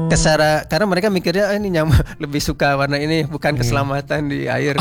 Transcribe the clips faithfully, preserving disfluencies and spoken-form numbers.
Kesara, karena mereka mikirnya ah, ini nyaman, lebih suka warna ini, bukan keselamatan di air.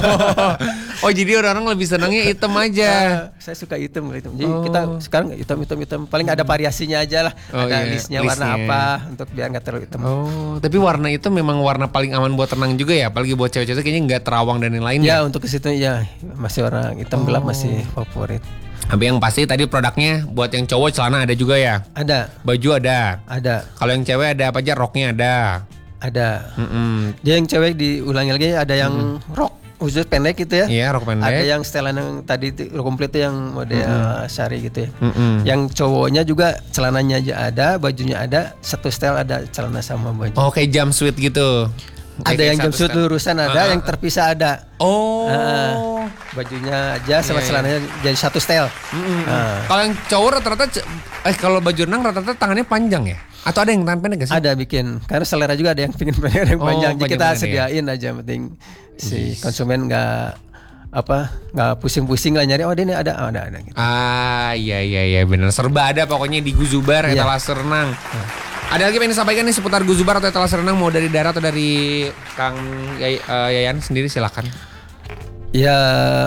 Oh jadi orang-orang lebih senangnya hitam aja. Uh, saya suka hitam, hitam. Jadi oh. kita sekarang hitam, hitam, hitam. Paling ada variasinya aja lah. Oh, ada iya. listnya, listnya warna apa untuk biar nggak terlalu hitam. Oh, tapi warna itu memang warna paling aman buat renang juga ya, apalagi buat cewek-cewek kayaknya nggak terawang dan lain-lain. Ya, untuk ke situ ya masih warna hitam oh. gelap masih favorit. Tapi yang pasti tadi produknya buat yang cowok celana ada juga ya? Ada. Baju ada? Ada. Kalau yang cewek ada apa aja? Roknya ada? Ada. Mm-mm. Dia yang cewek diulangi lagi ada yang mm. rok khusus pendek gitu ya? Iya, rok pendek. Ada yang setelan yang tadi rok komplit itu yang model mm-hmm. syari gitu ya. Mm-hmm. Yang cowoknya juga celananya aja ada, bajunya ada, satu setel ada celana sama baju. Oh, kayak jumpsuit gitu. Ada kayak yang jumpsuit lurusan ada, uh-huh. yang terpisah ada. Oh. Uh, bajunya aja sama yeah, celananya yeah. jadi satu style. Mm-hmm. Uh. Kalau yang cowok rata-rata eh kalau baju renang rata-rata tangannya panjang ya? Atau ada yang tangan pendek gak sih? Ada bikin. Karena selera juga ada yang pingin pendek, ada yang oh, panjang. Jadi kita sediain ya? aja, penting si konsumen nggak apa nggak pusing-pusing lah nyari. Oh ini ada, oh, ada ada. Gitu. Ah iya iya iya benar. Serba ada pokoknya di Guzubar yeah. etalase renang. Uh. Ada lagi yang ingin disampaikan nih seputar Guzubar atau etalase renang, mau dari darat atau dari Kang Yay, uh, Yayan sendiri silakan. Ya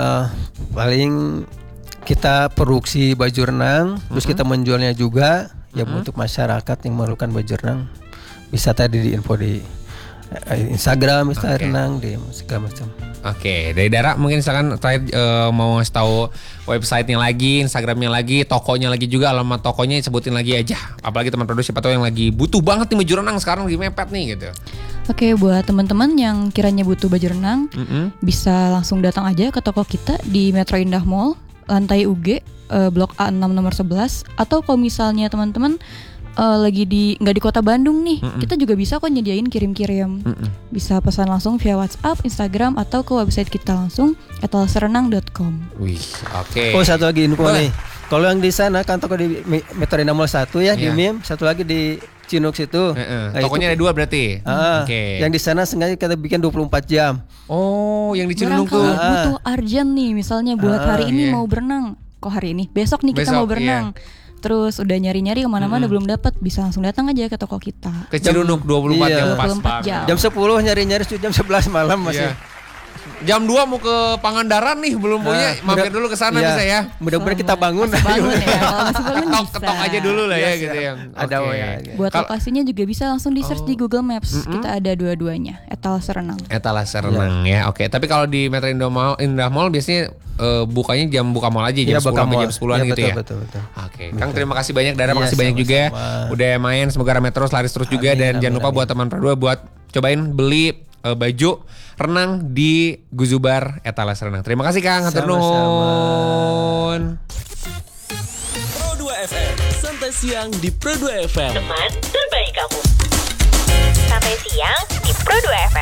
paling kita produksi baju renang, mm-hmm. terus kita menjualnya juga mm-hmm. ya untuk masyarakat yang memerlukan baju renang. Bisa tadi di info di Instagram, Instagram okay. renang di segala macam. Oke, okay. Dari Dara mungkin misalkan saya uh, mau ngasih tahu websitenya lagi, Instagramnya lagi, tokonya lagi juga, alamat tokonya sebutin lagi aja. Apalagi teman produksi siapa tahu yang lagi butuh banget nih baju renang sekarang lagi mepet nih gitu. Oke, okay, buat teman-teman yang kiranya butuh baju renang, mm-hmm. bisa langsung datang aja ke toko kita di Metro Indah Mall, lantai U G, uh, Blok A enam nomor sebelas. Atau kalau misalnya teman-teman Uh, lagi di nggak di kota Bandung nih, mm-mm. kita juga bisa kok nyediain kirim-kirim. Mm-mm. Bisa pesan langsung via WhatsApp, Instagram atau ke website kita langsung etalase renang dot com. Wih, oke. Okay. Oh satu lagi info nih. Kalau yang di sana kan toko di Metro Indah Mall satu ya yeah. di M I M, satu lagi di Cinuk situ. Uh-uh. Nah, tokonya itu, ada dua berarti. Uh, oke. Okay. Yang di sana sengaja kita bikin dua puluh empat jam. Oh, yang di Cinuk tuh. Butuh urgent nih, misalnya buat uh, hari ini yeah. mau berenang. Kok hari ini? Besok nih kita Besok, mau berenang. Yeah. Terus udah nyari-nyari kemana-mana hmm. belum dapat, bisa langsung datang aja ke toko kita. Ke Cirunuk dua puluh empat iya. jam pas. dua puluh empat jam. Jam sepuluh nyari-nyari jam sebelas malam masih. Iya. Jam dua mau ke Pangandaran nih, belum punya, nah, mampir dulu ke sana iya. bisa ya. Mudah-mudahan kita bangun. Masih bangun ya. Masih bangun ketok, bisa. ketok aja dulu lah ya, ya gitu ya. Ada okay. ya. Buat Kalo, lokasinya juga bisa langsung di search oh. di Google Maps. Mm-hmm. Kita ada dua-duanya, etalase renang. Etalase renang ya. ya. Oke, okay. Tapi kalau di Metro Indah Mall, Indah Mall biasanya uh, bukanya jam buka mall aja jam ya, sepuluh sampai jam sepuluhan ya, gitu betul, ya. Betul, betul, betul. Oke, okay. Kang terima kasih banyak, Dara ya, makasih banyak juga. Udah main, semoga Metro laris terus juga. Amin, dan amin, jangan lupa amin. buat teman Perdua buat cobain beli uh, baju renang di Guzubar etalase renang. Terima kasih Kang, hatur nuhun. Pro dua F M, santai siang di Pro dua F M. Teman terbaik kamu. Sampai siang di Pro dua F M.